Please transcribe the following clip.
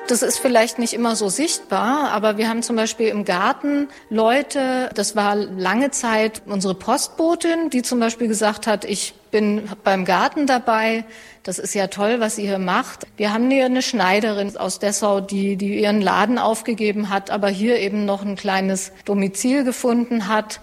Das ist vielleicht nicht immer so sichtbar, aber wir haben zum Beispiel im Garten Leute, das war lange Zeit unsere Postbotin, die zum Beispiel gesagt hat, ich bin beim Garten dabei, das ist ja toll, was ihr hier macht. Wir haben hier eine Schneiderin aus Dessau, die ihren Laden aufgegeben hat, aber hier eben noch ein kleines Domizil gefunden hat.